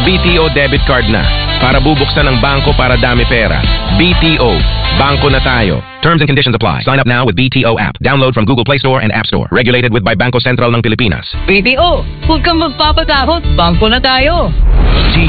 BTO debit card na. Para bubuksan ng bangko para dami pera. BTO. Bangko na tayo. Terms and conditions apply. Sign up now with BTO app. Download from Google Play Store and App Store. Regulated with by Bangko Sentral ng Pilipinas. BTO, huwag kang magpapatakot. Bangko na tayo.